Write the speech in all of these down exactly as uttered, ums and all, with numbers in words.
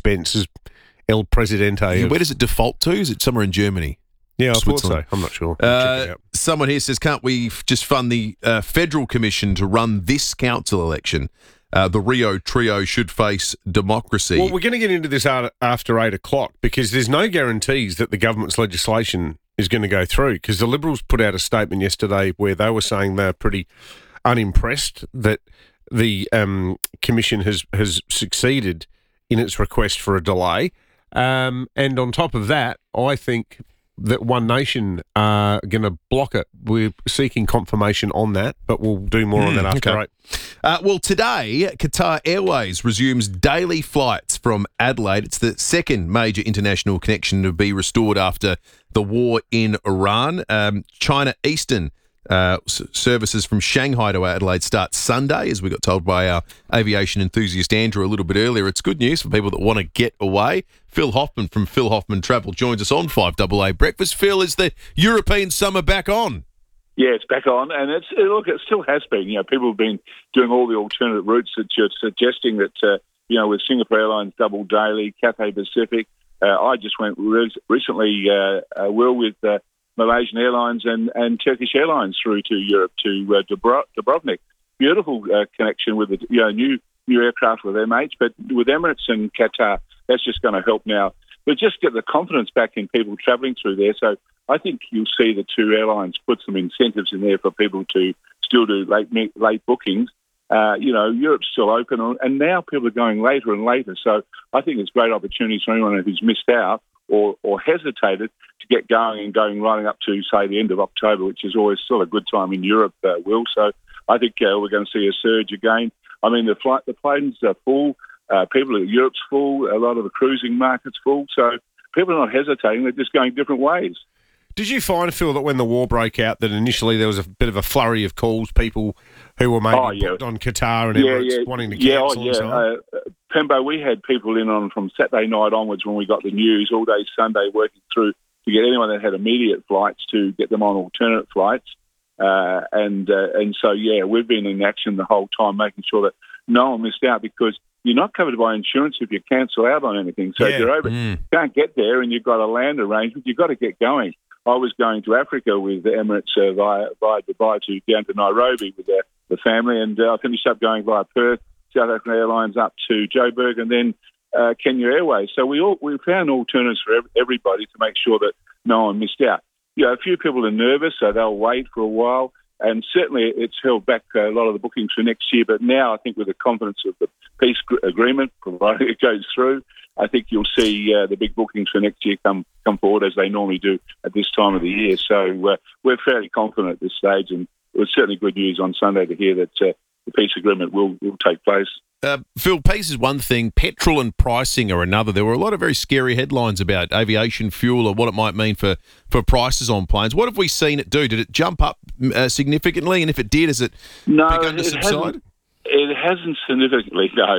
expense as El Presidente. Yeah, of, where does it default to? Is it somewhere in Germany? Yeah, I thought so. Switzerland? I'm not sure. Uh, Check it out. someone here says, can't we f- just fund the uh, Federal Commission to run this council election? Uh, the Rio Trio should face democracy. Well, we're going to get into this a- after eight o'clock because there's no guarantees that the government's legislation is going to go through, because the Liberals put out a statement yesterday where they were saying they're pretty unimpressed that the um, Commission has, has succeeded in its request for a delay. Um, and on top of that, I think that One Nation are going to block it. We're seeking confirmation on that, but we'll do more mm, on that after okay. eight. Uh, well, today, Qatar Airways resumes daily flights from Adelaide. It's the second major international connection to be restored after the war in Iran. Um, China Eastern uh, s- services from Shanghai to Adelaide start Sunday, as we got told by our aviation enthusiast Andrew a little bit earlier. It's good news for people that want to get away. Phil Hoffman from Phil Hoffman Travel joins us on five A A Breakfast. Phil, is the European summer back on? Yeah, it's back on, and it's look, it still has been. You know, people have been doing all the alternative routes that you're suggesting. That uh, you know, with Singapore Airlines double daily, Cathay Pacific. Uh, I just went re- recently, uh, uh, Will, with uh, Malaysian Airlines and, and Turkish Airlines through to Europe to uh, Dubro- Dubrovnik. Beautiful uh, connection with the you know new new aircraft with M H, but with Emirates and Qatar, that's just going to help now. But just get the confidence back in people travelling through there. So I think you'll see the two airlines put some incentives in there for people to still do late late bookings. Uh, you know, Europe's still open, and now people are going later and later. So I think it's great opportunities for anyone who's missed out or, or hesitated to get going and going right up to, say, the end of October, which is always still a good time in Europe, uh, Will. So I think uh, we're going to see a surge again. I mean, the flight, the planes are full. Uh, people in Europe's full. A lot of the cruising market's full. So people are not hesitating. They're just going different ways. Did you find, Phil, that when the war broke out that initially there was a bit of a flurry of calls, people who were maybe oh, yeah. booked on Qatar and yeah, Emirates yeah. wanting to yeah, cancel oh, yeah. and so on? Uh, Pembo, we had people in on from Saturday night onwards when we got the news, all day Sunday working through to get anyone that had immediate flights to get them on alternate flights. Uh, and uh, and so, yeah, we've been in action the whole time, making sure that no one missed out, because you're not covered by insurance if you cancel out on anything. So yeah. if you're over, Mm. can't get there and you've got a land arrangement, you've got to get going. I was going to Africa with the Emirates uh, via, via Dubai to down to Nairobi with the, the family, and uh, I finished up going via Perth, South African Airlines up to Joburg, and then uh, Kenya Airways. So we all we found alternatives for everybody to make sure that no one missed out. You know, a few people are nervous, so they'll wait for a while, and certainly it's held back a lot of the bookings for next year. But now I think with the confidence of the peace agreement, provided it goes through, I think you'll see uh, the big bookings for next year come come forward as they normally do at this time of the year. So uh, we're fairly confident at this stage, and it was certainly good news on Sunday to hear that uh, the peace agreement will, will take place. Uh, Phil, peace is one thing, petrol and pricing are another. There were a lot of very scary headlines about aviation fuel or what it might mean for, for prices on planes. What have we seen it do? Did it jump up uh, significantly? And if it did, has it no, begun to it subside? Hasn't. It hasn't significantly, no.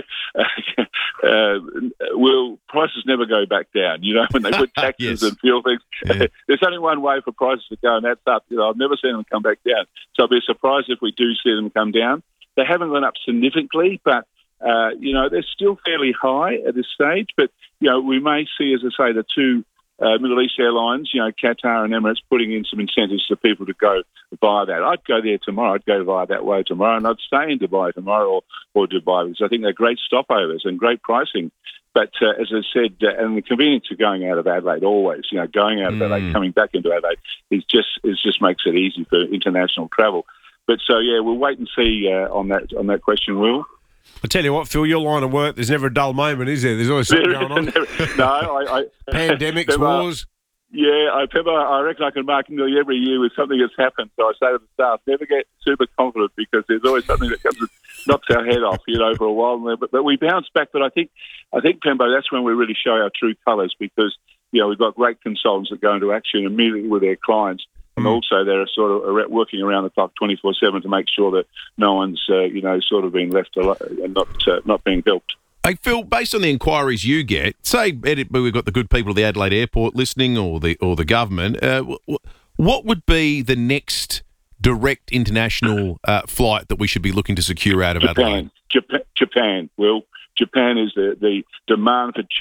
uh, well, prices never go back down. You know, when they put taxes Yes. and fuel things, Yeah. there's only one way for prices to go, and that's up. You know, I've never seen them come back down. So I'll be surprised if we do see them come down. They haven't gone up significantly, but, uh, you know, they're still fairly high at this stage. But, you know, we may see, as I say, the two Uh, Middle East airlines, you know, Qatar and Emirates, putting in some incentives for people to go via that. I'd go there tomorrow. I'd go via that way tomorrow, and I'd stay in Dubai tomorrow or, or Dubai, because I think they're great stopovers and great pricing. But uh, as I said, uh, and the convenience of going out of Adelaide always, you know, going out of Mm. Adelaide, coming back into Adelaide, is just is just makes it easy for international travel. But so yeah, we'll wait and see uh, on that on that question, Will. I tell you what, Phil, your line of work, there's never a dull moment, is there? There's always something going on. no, I, I Pandemics, wars. Yeah, I, Pepper, I reckon I can mark nearly every year with something that's happened. So I say to the staff, never get super confident, because there's always something that comes and knocks our head off, you know, for a while. But, but we bounce back. But I think, I think, Pembo, that's when we really show our true colours, because, you know, we've got great consultants that go into action immediately with their clients. And also they're sort of working around the clock twenty-four seven to make sure that no one's, uh, you know, sort of being left alone and not uh, not being helped. Hey, Phil, based on the inquiries you get, say we've got the good people at the Adelaide Airport listening, or the or the government, uh, what would be the next direct international uh, flight that we should be looking to secure out of Japan. Adelaide? Japan, Japan, Will. Japan is the, the demand for